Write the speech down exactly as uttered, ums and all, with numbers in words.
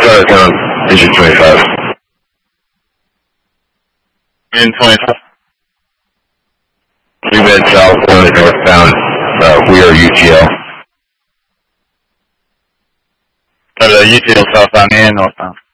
southbound, engine twenty-five. In twenty-five. Three bed southbound, northbound, uh, we are U T L. Uh, U T L southbound and northbound.